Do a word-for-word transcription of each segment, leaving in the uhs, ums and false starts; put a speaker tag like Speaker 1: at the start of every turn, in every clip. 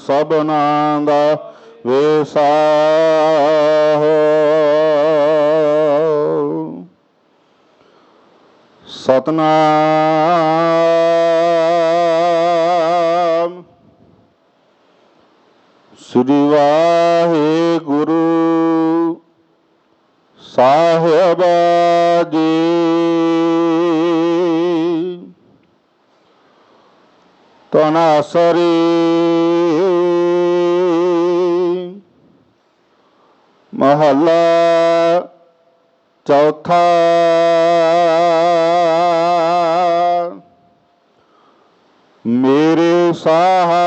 Speaker 1: ਸਭਨਾਂ ਦਾ ਵੇਸਾਹੋ। ਸਤਨਾਮ ਸ੍ਰੀ ਵਾਹਿਗੁਰੂ ਸਾਹਿਬ ਜੀ। ਤਨਾਸਰੀ ਮਹੱਲਾ ਚੌਥਾ। ਮੇਰੇ ਸਾਹਾ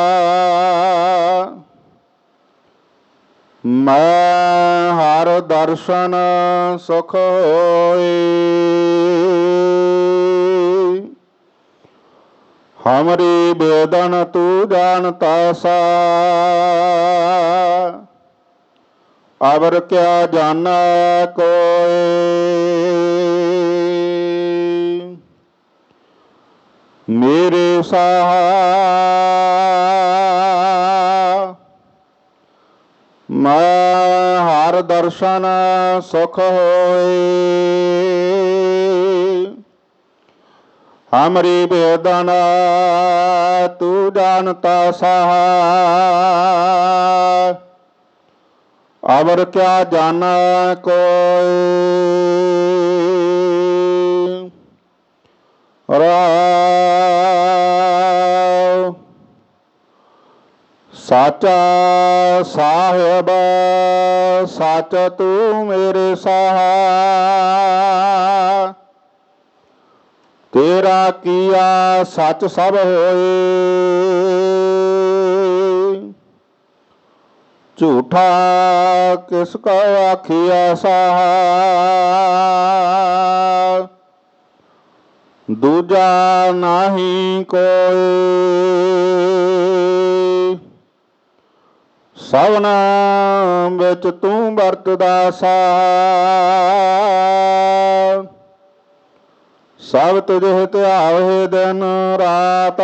Speaker 1: ਮੈਂ ਹਰ ਦਰਸ਼ਨ ਸੁਖ ਹੋਏ। ਹਮਰੀ ਬੇਦਨ ਤੂ ਜਾਨਤਾ ਸਾ ਅਵਰ ਕਿਆ ਜਾਨਾ ਕੋਇ। ਮੇਰੇ ਸਾਹਾ ਮੈਂ ਹਰ ਦਰਸ਼ਨ ਸੁਖ ਹੋਏ। ਹਮਰੀ ਬੇਦਨ ਤੂ ਜਾਨਤਾ ਸਾਹਾ ਅਵਰ ਕਿਆ ਜਾਨਾ ਕੋਇ। ਰਾਮ ਸਾਚਾ ਸਾਹਿਬ ਸੱਚ ਤੂੰ ਮੇਰੇ ਸਾਹਾ। ਤੇਰਾ ਕੀਆ ਸੱਚ ਸਭ ਹੋਏ। ਝੂਠਾ ਕਿਸ ਕੋ ਆਖੀਆ ਸਾਹਾ। ਦੂਜਾ ਨਾਹੀ ਕੋਈ। ਸਭਨਾ ਵਿੱਚ ਤੂੰ ਵਰਤਦਾ ਸਾਹ। ਸਭ ਤੁਝੇ ਧਿਆਵੇ ਦਿਨ ਰਾਤ।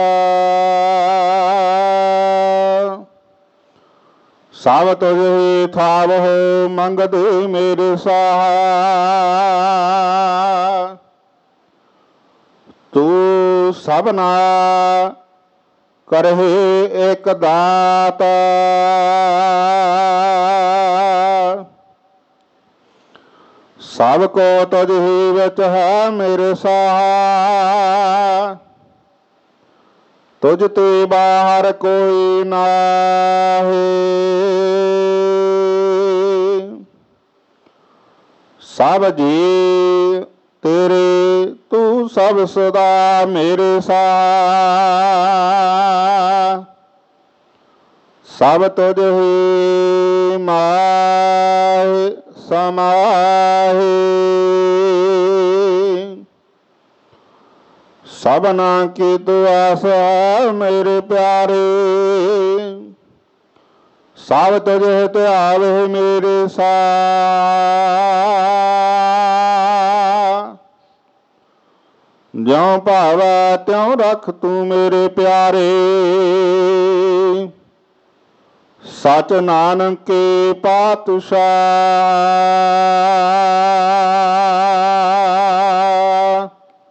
Speaker 1: ਸਭ ਤੁਝੇ ਥਾਵਹੁ ਮੰਗਦੇ ਮੇਰੇ ਸਾਹ। ਤੂੰ ਸਭਨਾ ਕਰਹਿ ਇਕ ਦਾਤ। ਸਭ ਕੋ ਤੁਝ ਹੀ ਵਿੱਚ ਹੈ ਮੇਰੇ ਸਾਹ। ਤੁਝ ਤੇ ਬਾਹਰ ਕੋਈ ਨਾਹੀ। ਸਭ ਜੀ ਤੇਰੇ ਤੂੰ ਸਭ ਸਦਾ ਮੇਰੇ ਸਾਹ। ਸਭ ਤੁਝ ਹੀ ਮਾਹਿ ਸਮਾਹੀ। ਸਭਨਾ ਕੀ ਤੂੰ ਆਸ ਮੇਰੇ ਪਿਆਰੇ। ਸਭ ਤੁਝੇ ਧਿਆਵੇ ਮੇਰੇ ਸਾਹ। ਜਿਉ ਭਾਵੈ ਤਿਉ ਰਖ ਤੂੰ ਮੇਰੇ ਪਿਆਰੇ। ਸਚ ਨਾਨਕ ਕੇ ਪਾਤਸ਼ਾਹ।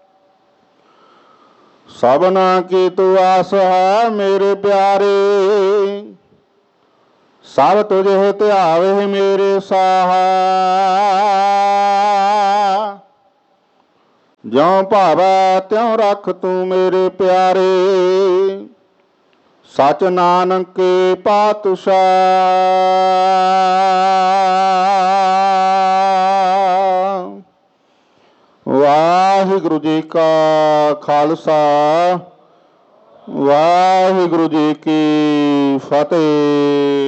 Speaker 1: ਸਭਨਾ ਕੀ ਤੂੰ ਆਸ ਹੈ ਮੇਰੇ ਪਿਆਰੇ। ਸਭ ਤੁਝੇ ਧਿਆਵੇ ਮੇਰੇ ਸਾਹ। ਜਿਉ ਭਾਵੈ ਤਿਉ ਰਖ ਤੂੰ ਮੇਰੇ ਪਿਆਰੇ। ਸਚ ਨਾਨਕ ਕੇ ਪਾਤਸ਼ਾਹ। ਵਾਹਿਗੁਰੂ ਜੀ ਕਾ ਖਾਲਸਾ ਵਾਹਿਗੁਰੂ ਜੀ ਕੀ ਫਤਿਹ।